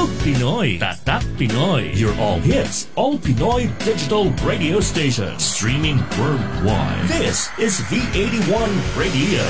Talk Pinoy, Tatak Pinoy. Your all hits, all Pinoy digital radio station. Streaming worldwide. This is V81 Radio.